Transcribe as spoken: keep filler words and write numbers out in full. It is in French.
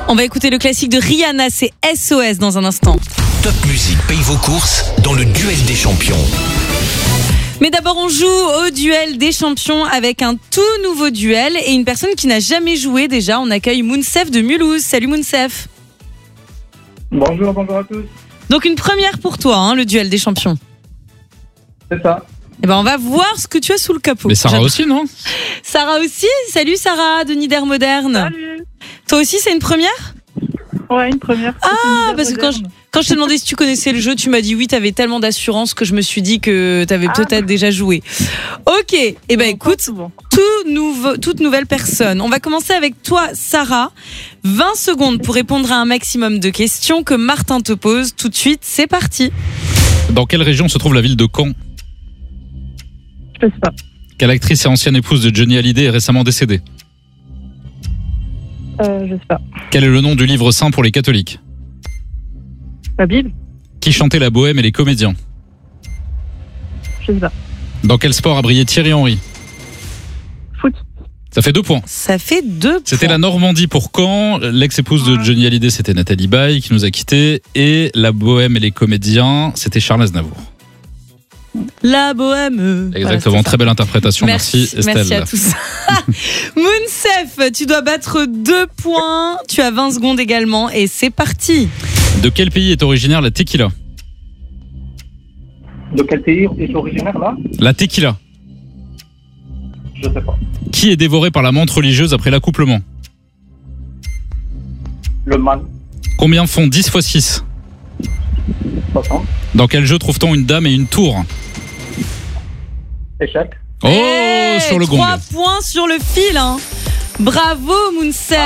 On va écouter le classique de Rihanna, c'est S O S dans un instant. Top Music paye vos courses dans le duel des champions. Mais d'abord, on joue au duel des champions avec un tout nouveau duel et une personne qui n'a jamais joué déjà. On accueille Mounsef de Mulhouse. Salut Mounsef. Bonjour, bonjour à tous. Donc une première pour toi, hein, le duel des champions. C'est ça. Eh ben on va voir ce que tu as sous le capot. Mais Sarah J'adore. aussi, non? Sarah aussi. Salut Sarah de Nider Moderne. Salut. Toi aussi, c'est une première? Ouais, une première. Ah, parce que quand je, quand je t'ai demandé si tu connaissais le jeu, tu m'as dit oui, t'avais tellement d'assurance que je me suis dit que t'avais Ah. peut-être déjà joué. Ok, eh ben écoute, Souvent. tout nouveau, toute nouvelle personne. On va commencer avec toi, Sarah. vingt secondes pour répondre à un maximum de questions que Martin te pose. Tout de suite, c'est parti. Dans quelle région se trouve la ville de Caen? Je sais pas. Quelle actrice et ancienne épouse de Johnny Hallyday est récemment décédée? Euh, je sais pas. Quel est le nom du livre saint pour les catholiques? La Bible? Qui chantait la bohème et les comédiens? Je sais pas. Dans quel sport a brillé Thierry Henry? Foot? Ça fait deux points. Ça fait deux C'était points. la Normandie pour Caen. L'ex-épouse de Johnny Hallyday, c'était Nathalie Baye qui nous a quittés. Et la bohème et les comédiens, c'était Charles Aznavour. La bohème. Exactement, Voilà, très belle interprétation. Merci, Estelle. Merci à tous. Mounsef, tu dois battre deux points. Tu as vingt secondes également et c'est parti. De quel pays est originaire la tequila? De quel pays est originaire là? La tequila. Je sais pas. Qui est dévoré par la menthe religieuse après l'accouplement? Le man. Combien font dix fois six? soixante. Dans quel jeu trouve-t-on une dame et une tour? Échec. Oh, Hey, sur le gong. trois points sur le fil. Hein. Bravo Mounsef.